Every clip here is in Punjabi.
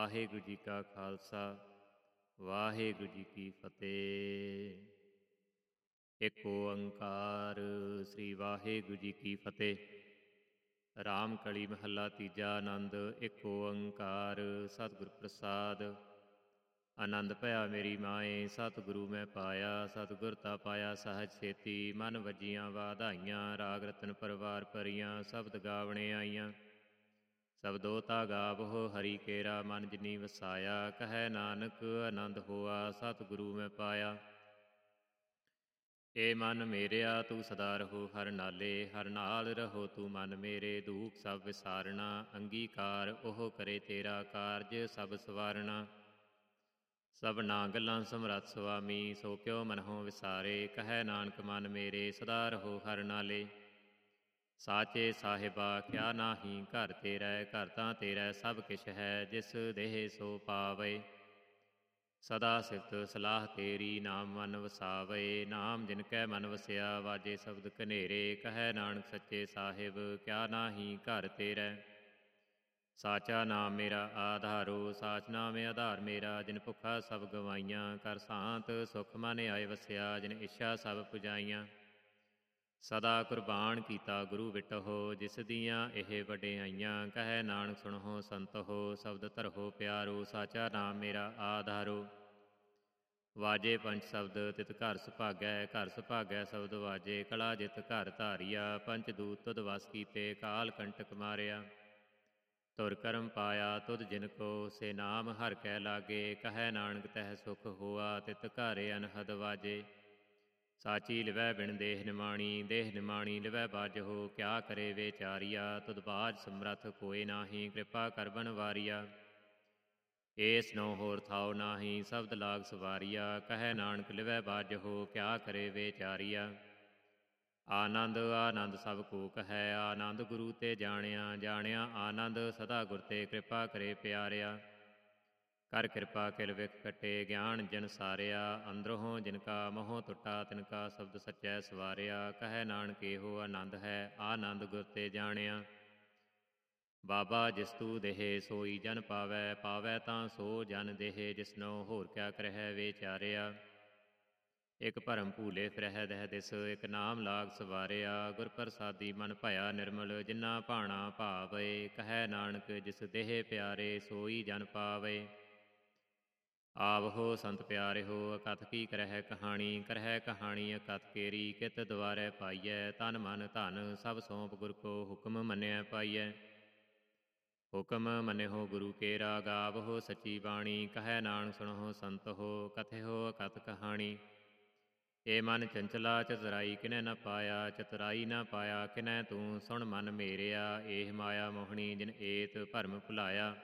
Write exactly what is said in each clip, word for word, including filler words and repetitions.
ਵਾਹਿਗੁਰੂ ਜੀ ਕਾ ਖਾਲਸਾ ਵਾਹਿਗੁਰੂ ਜੀ ਕੀ ਫਤਿਹ। ਇੱਕ ਓੰਕਾਰ ਸ੍ਰੀ ਵਾਹਿਗੁਰੂ ਜੀ ਕੀ ਫਤਿਹ। ਰਾਮ ਕਲੀ ਮਹੱਲਾ ਤੀਜਾ। ਆਨੰਦ। ਇੱਕ ਓੰਕਾਰ ਸਤਿਗੁਰ ਪ੍ਰਸਾਦ। ਆਨੰਦ ਭਇਆ ਮੇਰੀ ਮਾਏ ਸਤਿਗੁਰੂ ਮੈਂ ਪਾਇਆ, ਸਤਿਗੁਰ ਤਾ ਪਾਇਆ ਸਹਜ ਛੇਤੀ। ਮਨ ਵੱਜੀਆਂ ਵਾਧਾਈਆਂ, ਰਾਗ ਰਤਨ ਪਰਵਾਰ ਭਰੀਆਂ, ਸ਼ਬਦ ਗਾਵਣੇ ਆਈਆਂ। ਸ਼ਬਦੋ ਤਾ ਗਾਵਹੁ ਹਰੀ ਕੇਰਾ, ਮਨ ਜਿਨੀ ਵਸਾਇਆ। ਕਹੈ ਨਾਨਕ ਆਨੰਦ ਹੋਆ ਸਤਿਗੁਰੂ ਮੈਂ ਪਾਇਆ। ਏ ਮਨ ਮੇਰਿਆ ਤੂੰ ਸਦਾ ਰਹੋ ਹਰ ਨਾਲੇ, ਹਰ ਨਾਲ ਰਹੋ ਤੂੰ ਮਨ ਮੇਰੇ। ਦੁਖ ਸਭ ਵਿਸਾਰਣਾ, ਅੰਗੀਕਾਰ ਉਹ ਕਰੇ ਤੇਰਾ ਕਾਰਜ ਸਭ ਸਵਾਰਣਾ। ਸਭਨਾ ਗੱਲਾਂ ਸਮਰੱਥ ਸੁਆਮੀ, ਸੋ ਕਿਉ ਮਨਹੁ ਵਿਸਾਰੇ। ਕਹੈ ਨਾਨਕ ਮਨ ਮੇਰੇ ਸਦਾ ਰਹੋ ਹਰ ਨਾਲੇ। ਸਾਚੇ ਸਾਹਿਬਾ ਕਿਆ ਨਾਹੀ ਘਰ ਤੇਰਾ, ਘਰ ਤਾਂ ਤੇਰਾ ਸਭ ਕਿਛ ਹੈ। ਜਿਸ ਦੇਹ ਸੋ ਪਾਵੇ, ਸਦਾ ਸਿਫਤ ਸਲਾਹ ਤੇਰੀ। ਨਾਮ ਮਨ ਵਸਾਵੇ, ਨਾਮ ਜਿਨ ਕੈ ਮਨ ਵਸਿਆ। ਵਾਜੇ ਸ਼ਬਦ ਕਨੇਰੇ, ਕਹੈ ਨਾਨਕ ਸੱਚੇ ਸਾਹਿਬ ਕਿਆ ਨਾਹੀ ਘਰ ਤੇਰਾ। ਸਾਚਾ ਨਾਮ ਮੇਰਾ ਆਧਾਰੋ, ਸਾਚ ਨਾਮ ਆਧਾਰ ਮੇਰਾ। ਜਿਨ ਭੁੱਖਾ ਸਭ ਗਵਾਈਆਂ, ਕਰ ਸਾਂਤ ਸੁਖ ਮਨ ਆਏ ਵਸਿਆ। ਜਿਨ ਇੱਛਾ ਸਭ ਪੁਜਾਈਆਂ, ਸਦਾ ਕੁਰਬਾਨ ਕੀਤਾ ਗੁਰੂ ਵਿਟਹੁ। ਜਿਸ ਦੀਆਂ ਇਹ ਵਡਿਆਈਆਂ, ਕਹੈ ਨਾਨਕ ਸੁਣਹੁ ਸੰਤਹੁ। ਸ਼ਬਦ ਧਰਹੁ ਪਿਆਰੋ, ਸਾਚਾ ਨਾਮ ਮੇਰਾ ਆਧਾਰੋ। ਵਾਜੇ ਪੰਚ ਸ਼ਬਦ ਤਿਤ ਘਰ ਸੁਭਾਗੈ, ਘਰ ਸੁਭਾਗੈ ਸ਼ਬਦ ਵਾਜੇ। ਕਲਾ ਜਿਤ ਘਰ ਧਾਰੀਆ, ਪੰਚ ਦੂਤ ਤੁਧ ਵਸ ਕੀਤੇ। ਕਾਲ ਕੰਟਕ ਮਾਰਿਆ, ਧੁਰ ਕਰਮ ਪਾਇਆ ਤੁਧ ਜਿਨ ਕੋ। ਸੇ ਨਾਮ ਹਰਿ ਕੈ ਲਾਗੇ, ਕਹੈ ਨਾਨਕ ਤਹਿ ਸੁਖ ਹੋਆ। ਤਿਤ ਘਰ ਅਨਹਦ ਵਾਜੇ, ਸਾਚੀ ਲਿਵੈ ਬਿਨ ਦੇਹ ਨਿਮਾਣੀ। ਦੇਹ ਨਿਮਾਣੀ ਲਿਵੈ ਬਾਝਹੁ, ਕਿਆ ਕਰੇ ਵਿਚਾਰੀਆ। ਤੁਧ ਬਾਝ ਸਮਰੱਥ ਕੋਇ ਨਾਹੀ, ਕਿਰਪਾ ਕਰ ਬਨਵਾਰੀਆ। ਏਸ ਨੋ ਹੋਰ ਥਾਉ ਨਾਹੀ, ਸ਼ਬਦ ਲਾਗ ਸਵਾਰੀਆ। ਕਹੈ ਨਾਨਕ ਲਿਵੈ ਬਾਝਹੁ, ਕਿਆ ਕਰੇ ਵਿਚਾਰੀਆ। ਆਨੰਦ ਆਨੰਦ ਸਭ ਕੋ ਕਹੈ, ਆਨੰਦ ਗੁਰੂ ਤੇ ਜਾਣਿਆ। ਜਾਣਿਆ ਆਨੰਦ ਸਦਾ ਗੁਰ ਤੇ, ਕਿਰਪਾ ਕਰੇ ਪਿਆਰਿਆ। ਕਰ ਕਿਰਪਾ ਕਿਲ ਵਿਖ ਕਟੇ, ਗਿਆਨ ਜਨ ਸਾਰਿਆ। ਅੰਦਰੋਂ ਜਿਨ ਕਾ ਮੋਹ ਟੁੱਟਾ, ਤਿਨ ਕਾ ਸ਼ਬਦ ਸੱਚੈ ਸਵਾਰਿਆ। ਕਹੈ ਨਾਨਕ ਇਹੋ ਆਨੰਦ ਹੈ, ਆਨੰਦ ਗੁਰ ਤੇ ਜਾਣਿਆ। ਬਾਬਾ ਜਿਸ ਤੂ ਦੇਹ ਸੋਈ ਜਨ ਪਾਵੈ, ਪਾਵੈ ਤਾਂ ਸੋ ਜਨ ਦੇਹ। ਜਿਸਨੋ ਹੋਰ ਕਿਆ ਕਰਹਿ ਵਿਚਾਰਿਆ। ਇਕ ਭਰਮ ਭੂਲੇ ਫਿਰਹਿ ਦਹਿ ਦਿਸ, ਇਕ ਨਾਮ ਲਾਗ ਸਵਾਰਿਆ। ਗੁਰ ਪ੍ਰਸਾਦੀ ਮਨ ਭਇਆ ਨਿਰਮਲ, ਜਿਨਾ ਭਾਣਾ ਭਾਵੇ। ਕਹੈ ਨਾਨਕ ਜਿਸ ਦੇਹ ਪਿਆਰੇ, ਸੋਈ ਜਨ ਪਾਵੇ। ਆਵਹੋ ਸੰਤ ਪਿਆਰਿਓ, ਅਕਥ ਕੀ ਕਰਹਿ ਕਹਾਣੀ। ਕਰਹਿ ਕਹਾਣੀ ਅਕਥ ਕੇਰੀ, ਕਿਤ ਦੁਆਰੈ ਪਾਈਐ। ਤਨ ਮਨ ਧਨ ਸਭ ਸੌਂਪ ਗੁਰ ਕੋ, ਹੁਕਮ ਮੰਨਿਆ ਪਾਈਐ। ਹੁਕਮ ਮੰਨਿਓ ਗੁਰੂ ਕੇਰਾ, ਗਾਵਹੁ ਸਚੀ ਬਾਣੀ। ਕਹੈ ਨਾਨਕ ਸੁਣਹੁ ਸੰਤਹੁ, ਕਥਿਓ ਅਕਥ ਕਹਾਣੀ। ਏ ਮਨ ਚੰਚਲਾ ਚਤੁਰਾਈ ਕਿਨੈ ਨ ਪਾਇਆ, ਚਤੁਰਾਈ ਨ ਪਾਇਆ ਕਿਨੈ ਤੂੰ। ਸੁਣ ਮਨ ਮੇਰਿਆ ਏਹ ਮਾਇਆ ਮੋਹਣੀ, ਜਿਨ ਏਤ ਭਰਮ ਭੁਲਾਇਆ।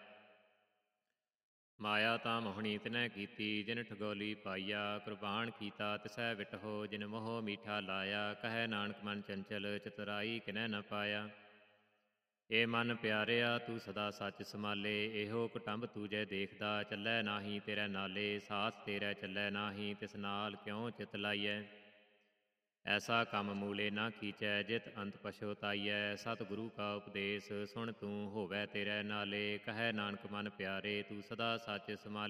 ਮਾਇਆ ਤਾਂ ਮੋਹਣੀ ਤਿਨੈ ਕੀਤੀ, ਜਿਨ ਠਗੋਲੀ ਪਾਈਆ। ਕੁਰਬਾਨ ਕੀਤਾ ਤਿਸੈ ਵਿਟਹੁ, ਜਿਨ ਮੋਹ ਮੀਠਾ ਲਾਇਆ। ਕਹੈ ਨਾਨਕ ਮਨ ਚੰਚਲ, ਚਤੁਰਾਈ ਕਿਨੈ ਨ ਪਾਇਆ। ਏ ਮਨ ਪਿਆਰਿਆ ਤੂੰ ਸਦਾ ਸੱਚ ਸੰਭਾਲੇ, ਇਹੋ ਕੁਟੰਬ ਤੂਜੈ ਦੇਖਦਾ। ਚੱਲੈ ਨਾਹੀ ਤੇਰੇ ਨਾਲੇ, ਸਾਥ ਤੇਰੇ ਚੱਲੈ ਨਾਹੀ। ਤਿਸ ਨਾਲ ਕਿਉ ਚਿਤ ਲਾਈਐ, ਐਸਾ ਕੰਮ ਮੂਲੇ ਨਾ ਕੀਚੈ। ਜਿਤ ਅੰਤ ਪਛੁਤਾਈਐ, ਸਤਿਗੁਰੂ ਕਾ ਉਪਦੇਸ਼ ਸੁਣ ਤੂੰ, ਹੋਵੈ ਤੇਰੇ ਨਾਲੇ। ਕਹੈ ਨਾਨਕ ਮਨ ਪਿਆਰੇ ਤੂੰ ਸਦਾ ਸੱਚ ਸੰਭਾਲੇ।